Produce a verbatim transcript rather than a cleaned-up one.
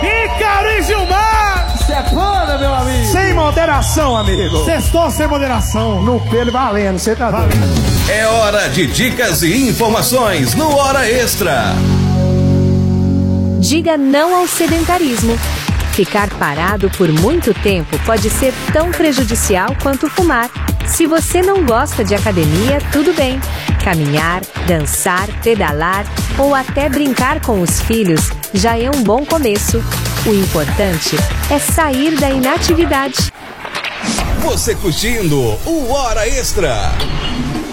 Ícaro e Gilmar! Stefana, meu amigo! Sem moderação, amigo! Sextou sem moderação! No pelo valendo, você tá doido. É hora de dicas e informações no Hora Extra. Diga não ao sedentarismo. Ficar parado por muito tempo pode ser tão prejudicial quanto fumar. Se você não gosta de academia, tudo bem. Caminhar, dançar, pedalar ou até brincar com os filhos já é um bom começo. O importante é sair da inatividade. Você curtindo o Hora Extra.